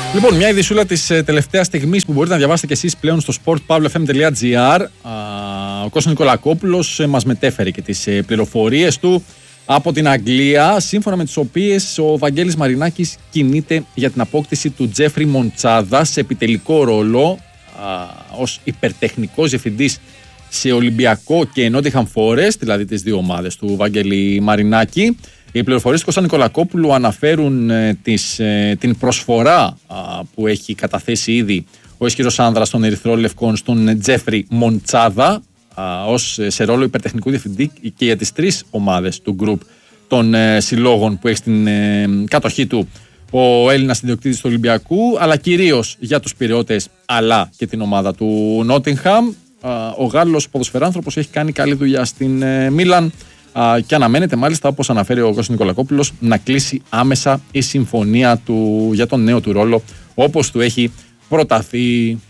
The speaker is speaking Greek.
Λοιπόν, μια ειδησούλα της τελευταίας στιγμής που μπορείτε να διαβάσετε και εσείς πλέον στο sportpavlefm.gr. Ο Κώστας Νικολακόπουλος μας μετέφερε και τις πληροφορίες του από την Αγγλία, σύμφωνα με τις οποίες ο Βαγγέλης Μαρινάκης κινείται για την απόκτηση του Τζέφρι Μοντσάδα σε επιτελικό ρόλο ως υπερτεχνικός διευθυντής σε Ολυμπιακό και Νότιχαμ Φόρεστ, δηλαδή τις δύο ομάδες του Βαγγέλη Μαρινάκη. Οι πληροφορίες του Κώστα Νικολακόπουλου αναφέρουν την προσφορά που έχει καταθέσει ήδη ο ισχυρός άνδρας των Ερυθρόλευκων στον Τζέφρι Μοντσάδα σε ρόλο υπερτεχνικού διευθυντή και για τις τρεις ομάδες του γκρουπ των συλλόγων που έχει στην κατοχή του ο Έλληνας ιδιοκτήτης του Ολυμπιακού, αλλά κυρίως για τους Πειραιώτες αλλά και την ομάδα του Νότιγχαμ. Ο Γάλλος ποδοσφαιράνθρωπος έχει κάνει καλή δουλειά στην Μίλαν και αναμένεται μάλιστα, όπως αναφέρει ο Κώστας Νικολακόπουλος, να κλείσει άμεσα η συμφωνία του για τον νέο του ρόλο όπως του έχει προταθεί.